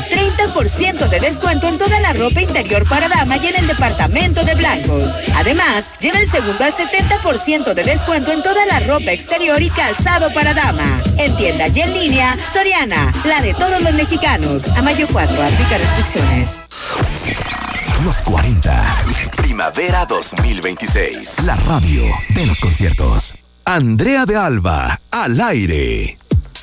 Soriana, 30% de descuento en toda la ropa interior para dama y en el departamento de blancos. Además, lleva el segundo al 70% de descuento en toda la ropa exterior y calzado para dama. En tienda y en línea, Soriana, la de todos los mexicanos. A mayo 4, aplica restricciones. Los 40. Primavera 2026. La radio de los conciertos. Andrea de Alba, al aire.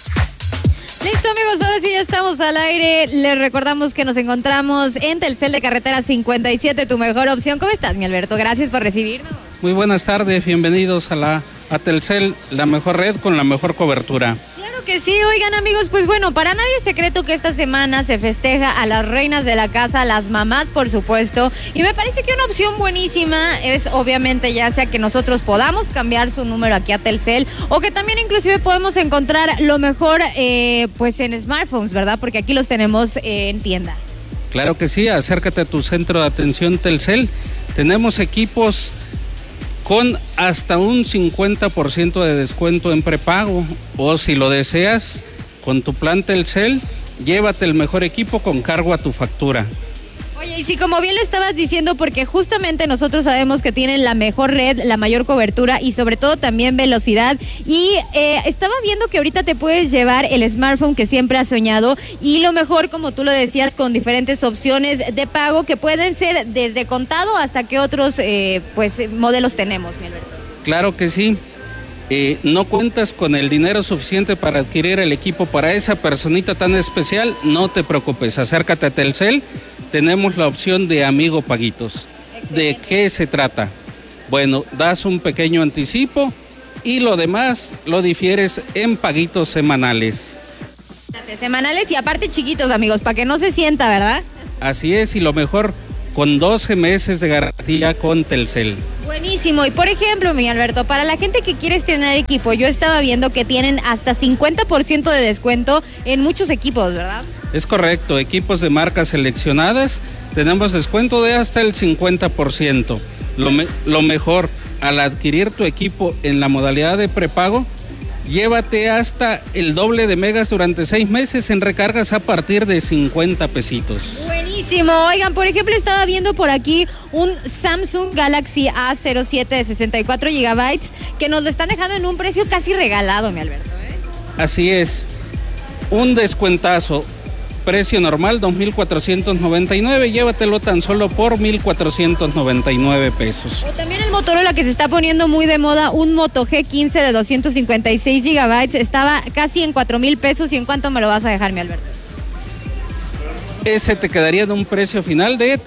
Listo, amigos, ahora sí ya estamos al aire. Les recordamos que nos encontramos en Telcel de Carretera 57, tu mejor opción. ¿Cómo estás, mi Alberto? Gracias por recibirnos. Muy buenas tardes, bienvenidos a Telcel, la mejor red con la mejor cobertura. Claro que sí, oigan, amigos, pues bueno, para nadie es secreto que esta semana se festeja a las reinas de la casa, las mamás, por supuesto, y me parece que una opción buenísima es obviamente ya sea que nosotros podamos cambiar su número aquí a Telcel o que también inclusive podemos encontrar lo mejor pues en smartphones, ¿verdad? Porque aquí los tenemos en tienda. Claro que sí, acércate a tu centro de atención Telcel. Tenemos equipos con hasta un 50% de descuento en prepago, o si lo deseas, con tu plan Telcel, llévate el mejor equipo con cargo a tu factura. Oye, y sí, como bien lo estabas diciendo, porque justamente nosotros sabemos que tienen la mejor red, la mayor cobertura y sobre todo también velocidad. Y estaba viendo que ahorita te puedes llevar el smartphone que siempre has soñado y lo mejor, como tú lo decías, con diferentes opciones de pago que pueden ser desde contado hasta que otros modelos tenemos, mi Alberto. Claro que sí. No cuentas con el dinero suficiente para adquirir el equipo para esa personita tan especial, no te preocupes, acércate a Telcel. Tenemos la opción de Amigo Paguitos. Excelente. ¿De qué se trata? Bueno, das un pequeño anticipo y lo demás lo difieres en paguitos semanales. Semanales y aparte chiquitos, amigos, para que no se sienta, ¿verdad? Así es, y lo mejor, con 12 meses de garantía con Telcel. Buenísimo. Y por ejemplo, mi Alberto, para la gente que quiere estrenar equipo, yo estaba viendo que tienen hasta 50% de descuento en muchos equipos, ¿verdad? Es correcto, equipos de marcas seleccionadas, tenemos descuento de hasta el 50%. Lo mejor, al adquirir tu equipo en la modalidad de prepago, llévate hasta el doble de megas durante 6 meses en recargas a partir de 50 pesitos. Buenísimo. Oigan, por ejemplo, estaba viendo por aquí un Samsung Galaxy A07 de 64 GB que nos lo están dejando en un precio casi regalado, mi Alberto, ¿eh? Así es, un descuentazo. Precio normal 2,499, llévatelo tan solo por 1,499 pesos. O también el Motorola que se está poniendo muy de moda, un Moto G15 de 256 GB, estaba casi en 4,000 pesos. ¿Y en cuánto me lo vas a dejar, mi Alberto? Ese te quedaría en un precio final de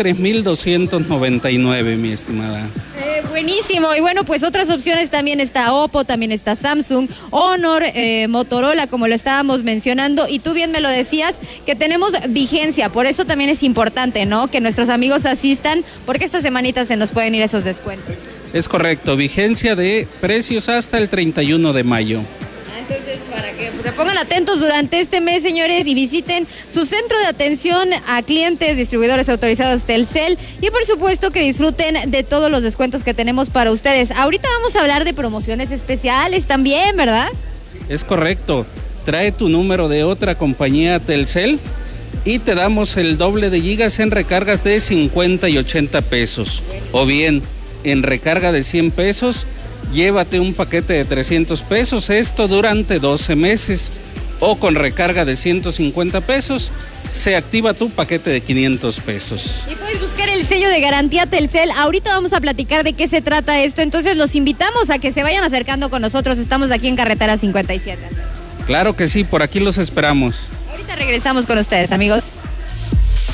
3,299, mi estimada. Buenísimo. Y bueno, pues otras opciones también está Oppo, también está Samsung, Honor, Motorola, como lo estábamos mencionando. Y tú bien me lo decías, que tenemos vigencia. Por eso también es importante, ¿no? Que nuestros amigos asistan, porque esta semanita se nos pueden ir esos descuentos. Es correcto, vigencia de precios hasta el 31 de mayo. Entonces, para que se pongan atentos durante este mes, señores, y visiten su centro de atención a clientes, distribuidores autorizados Telcel y por supuesto que disfruten de todos los descuentos que tenemos para ustedes. Ahorita vamos a hablar de promociones especiales también, ¿verdad? Es correcto. Trae tu número de otra compañía Telcel y te damos el doble de gigas en recargas de 50 y 80 pesos. O bien, en recarga de 100 pesos, llévate un paquete de 300 pesos, esto durante 12 meses. O con recarga de 150 pesos, se activa tu paquete de 500 pesos. Y puedes buscar el sello de garantía Telcel. Ahorita vamos a platicar de qué se trata esto, entonces los invitamos a que se vayan acercando con nosotros. Estamos aquí en Carretera 57. Claro que sí, por aquí los esperamos. Ahorita regresamos con ustedes, amigos.